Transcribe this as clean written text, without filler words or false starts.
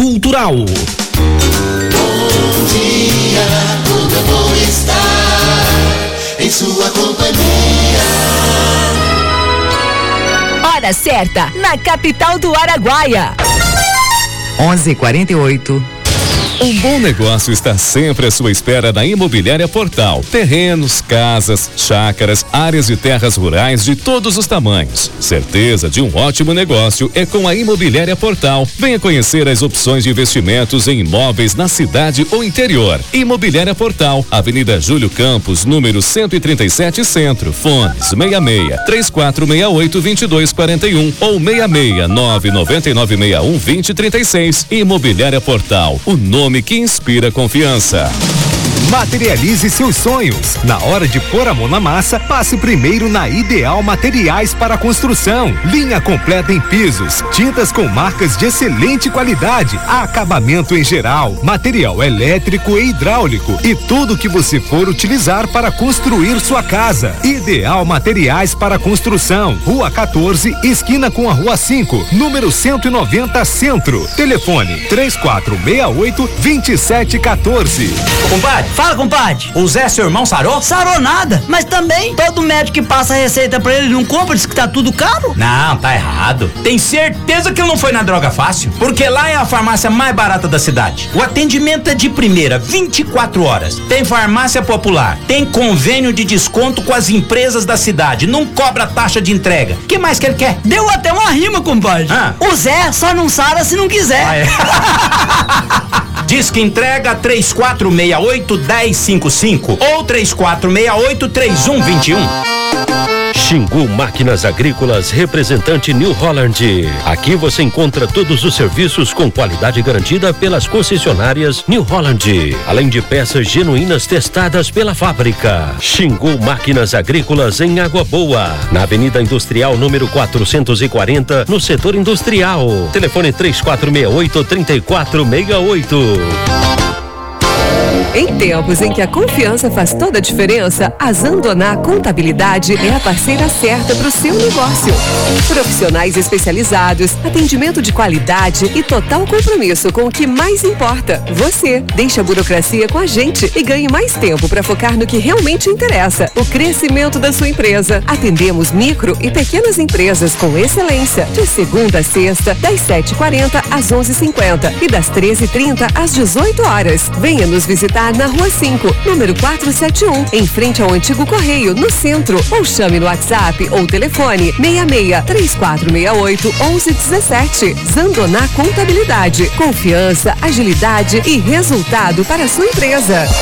cultural. Bom dia, como eu vou estar em sua companhia. Hora certa, na capital do Araguaia. 11h48. Um bom negócio está sempre à sua espera na Imobiliária Portal. Terrenos, casas, chácaras, áreas de terras rurais de todos os tamanhos. Certeza de um ótimo negócio é com a Imobiliária Portal. Venha conhecer as opções de investimentos em imóveis na cidade ou interior. Imobiliária Portal, Avenida Júlio Campos, número 137 Centro. Fones 66-3468-2241 ou 66-99961-2036. Imobiliária Portal, o nome que inspira confiança. Materialize seus sonhos. Na hora de pôr a mão na massa, passe primeiro na Ideal Materiais para Construção. Linha completa em pisos, tintas com marcas de excelente qualidade, acabamento em geral, material elétrico e hidráulico e tudo que você for utilizar para construir sua casa. Ideal Materiais para Construção. Rua 14, esquina com a Rua 5, número 190 Centro. Telefone 3468-2714. Compadre, fala, compadre. O Zé, seu irmão, sarou? Sarou nada. Mas também, todo médico que passa a receita pra ele não compra, diz que tá tudo caro. Não, tá errado. Tem certeza que ele não foi na Droga Fácil? Porque lá é a farmácia mais barata da cidade. O atendimento é de primeira, 24 horas. Tem farmácia popular. Tem convênio de desconto com as empresas da cidade. Não cobra taxa de entrega. O que mais que ele quer? Deu até uma rima, compadre. O Zé só não sara se não quiser. Ah, é. Diz que entrega 3468-1055 ou 3468-3121. Xingu Máquinas Agrícolas, representante New Holland. Aqui você encontra todos os serviços com qualidade garantida pelas concessionárias New Holland, além de peças genuínas testadas pela fábrica. Xingu Máquinas Agrícolas em Água Boa, na Avenida Industrial número 440, no setor industrial. Telefone 3468-3468. Em tempos em que a confiança faz toda a diferença, a Zandoná Contabilidade é a parceira certa para o seu negócio. Profissionais especializados, atendimento de qualidade e total compromisso com o que mais importa, você. Deixe a burocracia com a gente e ganhe mais tempo para focar no que realmente interessa, o crescimento da sua empresa. Atendemos micro e pequenas empresas com excelência, de segunda a sexta, das 7h40 às 11h50 e das 13h30 às 18 horas. Venha nos visitar na Rua 5, número 471, em frente ao antigo Correio, no centro, ou chame no WhatsApp ou telefone 66-3468-1117. Zandoná Contabilidade, confiança, agilidade e resultado para a sua empresa.